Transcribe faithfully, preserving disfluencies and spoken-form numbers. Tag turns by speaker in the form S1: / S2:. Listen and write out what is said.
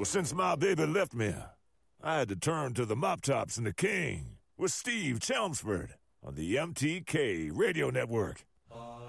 S1: Well, since my baby left me, I had to turn to the Mop Tops and the King with Steve Chelmsford on the M T K Radio Network.